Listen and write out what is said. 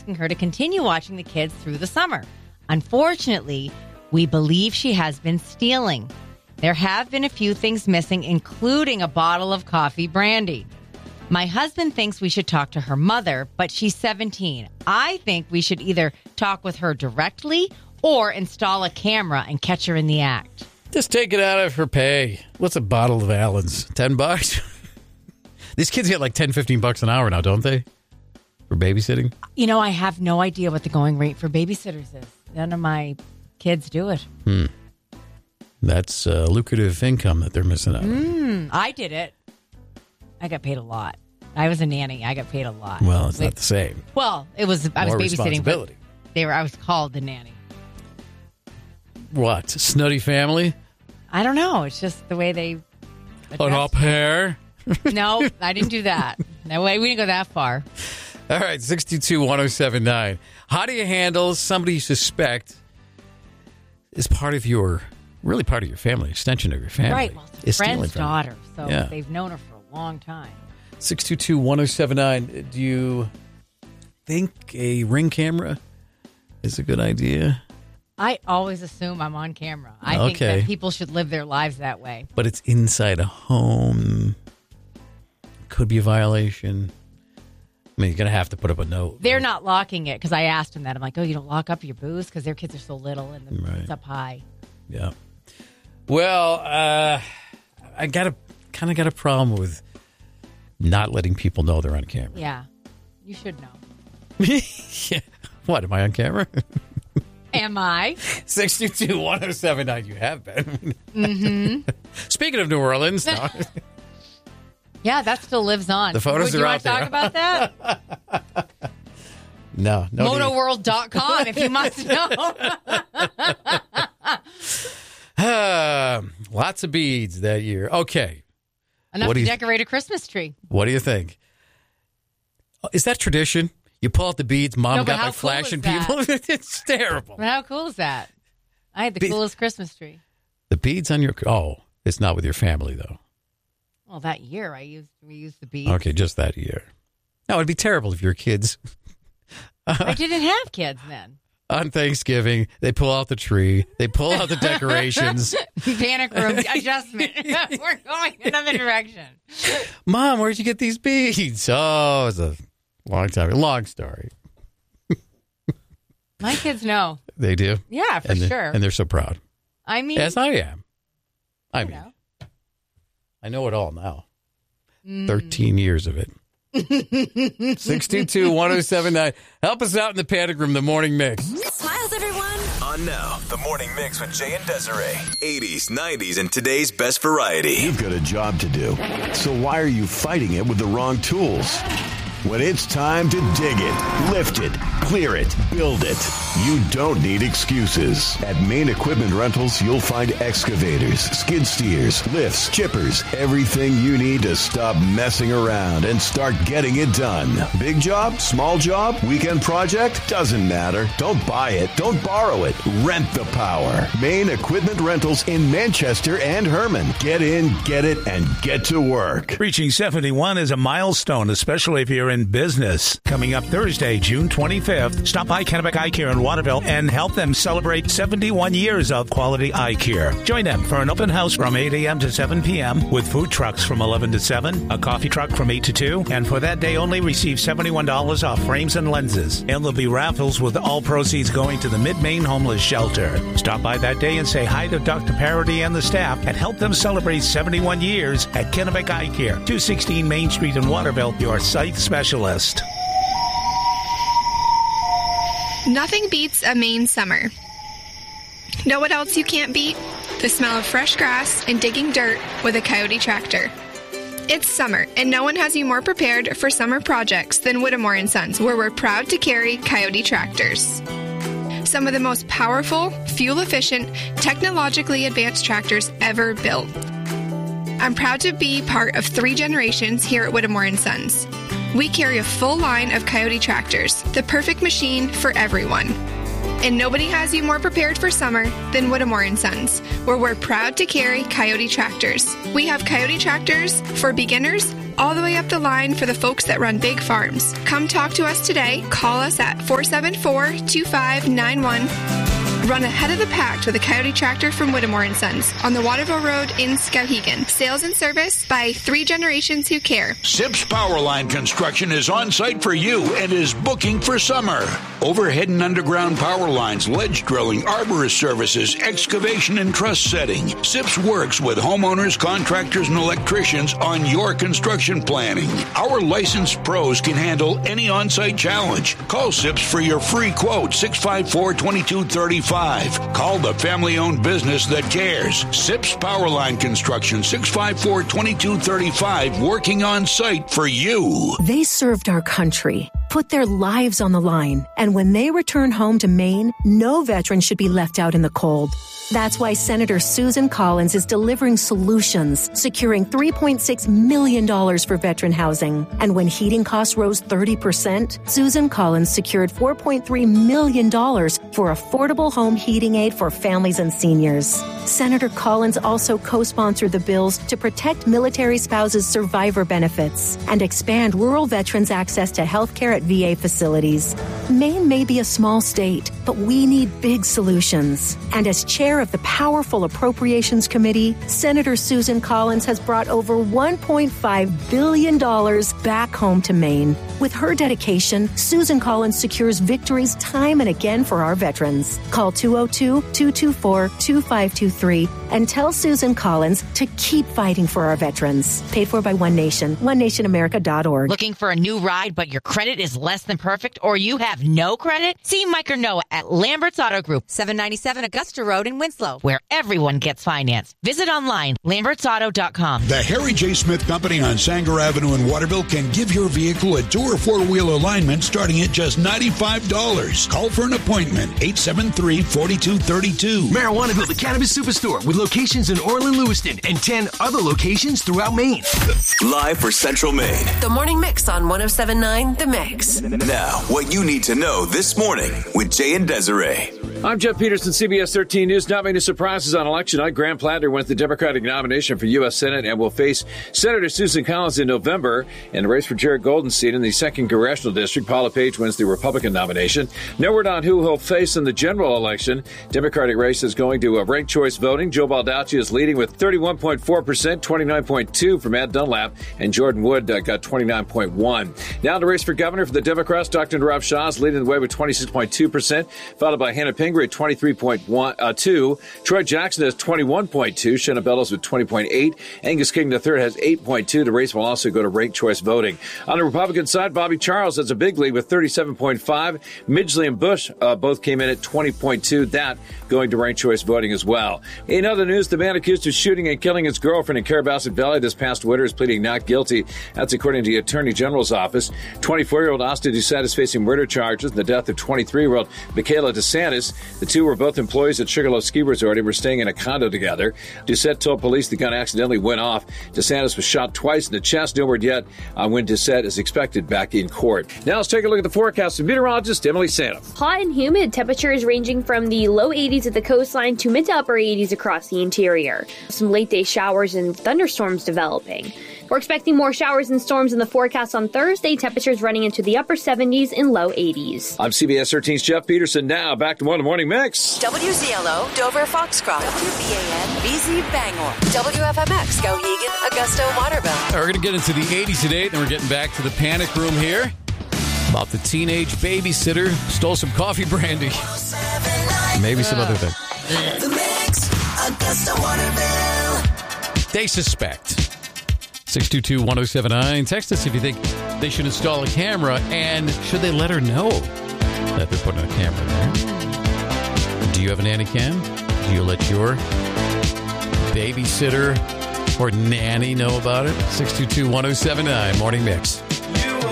asking her to continue watching the kids through the summer. Unfortunately, we believe she has been stealing. There have been a few things missing, including a bottle of coffee brandy. My husband thinks we should talk to her mother, but she's 17. I think we should either talk with her directly or install a camera and catch her in the act. Just take it out of her pay. What's a bottle of Allen's? $10? These kids get like $10, $15 an hour now, don't they? For babysitting? You know, I have no idea what the going rate for babysitters is. None of my kids do it. That's lucrative income that they're missing out on. I did it. I got paid a lot. I was a nanny. I got paid a lot. Well, it's not the same. Well, I was More babysitting. responsibility. I was called the nanny. What? Snooty family? I don't know. It's just the way they An address- au pair? No, I didn't do that. No way. We didn't go that far. All right, 622-1079. How do you handle somebody you suspect is really part of your family, extension of your family? Right. Well, it's a friend's daughter, so Yeah. they've known her for a long time. 622-1079. Do you think a Ring camera is a good idea? I always assume I'm on camera. I think Okay. that people should live their lives that way. But it's inside a home. Could be a violation. I mean, you're going to have to put up a note. They're not locking it because I asked them that. I'm like, oh, you don't lock up your booze because their kids are so little and it's up high. Yeah. Well, I got a problem with not letting people know they're on camera. Yeah, you should know. Yeah. What, am I on camera? Am I? 622-1079, you have been. Speaking of New Orleans, no. Yeah, that still lives on. The photos Would you are want out to there. talk about that? No. Motoworld.com, if you must know. Lots of beads that year. Okay. Enough to decorate a Christmas tree. What do you think? Is that tradition? You pull out the beads, Mom No, but got how by flashing cool is people? It's terrible. But how cool is that? I had the coolest Christmas tree. The beads on your... Oh, it's not with your family, though. Well, that year we used the beads. Okay, just that year. No, it'd be terrible if your kids... I didn't have kids then. On Thanksgiving, they pull out the tree. They pull out the decorations. Panic room adjustment. We're going another direction. Mom, where'd you get these beads? Oh, it was a long time. Long story. My kids know. They do? Yeah, for sure. And they're so proud. I mean... As I am. I know it all now. 13 years of it. 622-1079. Help us out in the panic room, the morning mix. Smiles, everyone. On now, the morning mix with Jay and Desiree. 80s, 90s, and today's best variety. You've got a job to do. So why are you fighting it with the wrong tools? When it's time to dig it, lift it, clear it, build it, you don't need excuses. At Main Equipment Rentals, you'll find excavators, skid steers, lifts, chippers, everything you need to stop messing around and start getting it done. Big job, small job, weekend project, doesn't matter. Don't buy it, don't borrow it, rent the power. Main Equipment Rentals in Manchester and Herman. Get in, get it, and get to work. Reaching 71 is a milestone, especially if you're in business. Coming up Thursday, June 25th, stop by Kennebec Eye Care in Waterville and help them celebrate 71 years of quality eye care. Join them for an open house from 8 a.m. to 7 p.m. with food trucks from 11 to 7, a coffee truck from 8 to 2, and for that day only receive $71 off frames and lenses. And there'll be raffles with all proceeds going to the Mid-Maine Homeless Shelter. Stop by that day and say hi to Dr. Parody and the staff and help them celebrate 71 years at Kennebec Eye Care, 216 Main Street in Waterville, your sight specialist. Nothing beats a Maine summer. Know what else you can't beat? The smell of fresh grass and digging dirt with a Coyote tractor. It's summer, and no one has you more prepared for summer projects than Whittemore & Sons, where we're proud to carry Coyote tractors. Some of the most powerful, fuel-efficient, technologically advanced tractors ever built. I'm proud to be part of 3 generations here at Whittemore & Sons. We carry a full line of Coyote tractors, the perfect machine for everyone. And nobody has you more prepared for summer than Whittemore & Sons, where we're proud to carry Coyote tractors. We have Coyote tractors for beginners, all the way up the line for the folks that run big farms. Come talk to us today. Call us at 474-2591. Run ahead of the pack with a Coyote tractor from Whittemore & Sons on the Waterville Road in Skowhegan. Sales and service by 3 generations who care. Sips Powerline Construction is on site for you and is booking for summer. Overhead and underground power lines, ledge drilling, arborist services, excavation and truss setting. Sips works with homeowners, contractors, and electricians on your construction planning. Our licensed pros can handle any on-site challenge. Call Sips for your free quote, 654-2235. Call the family-owned business that cares. Sips Powerline Construction, 654-2235, working on site for you. They served our country, put their lives on the line, and when they return home to Maine, no veteran should be left out in the cold. That's why Senator Susan Collins is delivering solutions, securing $3.6 million for veteran housing. And when heating costs rose 30%, Susan Collins secured $4.3 million for affordable home heating aid for families and seniors. Senator Collins also co-sponsored the bills to protect military spouses' survivor benefits and expand rural veterans' access to health care at VA facilities. Maine may be a small state, but we need big solutions. And as chair of the powerful Appropriations Committee, Senator Susan Collins has brought over $1.5 billion back home to Maine. With her dedication, Susan Collins secures victories time and again for our veterans. Call 202-224-2523 and tell Susan Collins to keep fighting for our veterans. Paid for by One Nation, onenationamerica.org. Looking for a new ride, but your credit is less than perfect, or you have no credit? See Mike or Noah at Lambert's Auto Group, 797 Augusta Road in Winslow, where everyone gets financed. Visit online, lambertsauto.com. The Harry J. Smith Company on Sanger Avenue in Waterville can give your vehicle a 2- or 4-wheel alignment starting at just $95. Call for an appointment, 873-4232. Marijuanaville, the Cannabis Superstore, with locations in Orland, Lewiston, and 10 other locations throughout Maine. Live for Central Maine. The Morning Mix on 107.9 The Mix. Now, what you need to know this morning with Jay and Desiree. I'm Jeff Peterson, CBS 13 News. Not many surprises on election night. Graham Platter wins the Democratic nomination for U.S. Senate and will face Senator Susan Collins in November in the race for Jared Golden's seat in the 2nd Congressional District. Paula Page wins the Republican nomination. No word on who he'll face in the general election. Democratic race is going to ranked choice voting. Joe Baldacci is leading with 31.4%, 29.2% from Ed Dunlap, and Jordan Wood got 29.1%. Now the race for governor for the Democrats. Dr. Nirav Shah is leading the way with 26.2%, followed by Hannah Pingree at 23.2%. Troy Jackson has 21.2%. Shanna Bellows with 20.8%. Angus King III has 8.2%. The race will also go to ranked choice voting. On the Republican side, Bobby Charles has a big lead with 37.5%. Midgley and Bush both came in at 20.2%. That going to ranked choice voting as well. In other news, the man accused of shooting and killing his girlfriend in Carabasset Valley this past winter is pleading not guilty. That's according to the Attorney General's office. 24-year-old Austin Doucette is facing murder charges in the death of 23-year-old Michaela DeSantis. The two were both employees at Sugarloaf Ski Resort and were staying in a condo together. Doucette told police the gun accidentally went off. DeSantis was shot twice in the chest. No word yet on when Doucette is expected back in court. Now let's take a look at the forecast with meteorologist Emily Santum. Hot and humid, temperatures ranging from the low 80s at the coastline to mid to upper 80s across the interior. Some late day showers and thunderstorms developing. We're expecting more showers and storms in the forecast on Thursday, temperatures running into the upper 70s and low 80s. I'm CBS 13's Jeff Peterson. Now back to One Morning Mix. WZLO, Dover, Foxcroft. WBAN, BZ, Bangor. WFMX, Skowhegan, Augusta, Waterville. We're going to get into the 80s today, then we're getting back to the panic room here about the teenage babysitter stole some coffee brandy. Maybe some other thing. The Mix, Augusta, Waterville. They suspect. 622-1079. Text us if you think they should install a camera, and should they let her know that they're putting a camera there. Do you have a nanny cam? Do you let your babysitter or nanny know about it? 622-1079. Morning Mix. You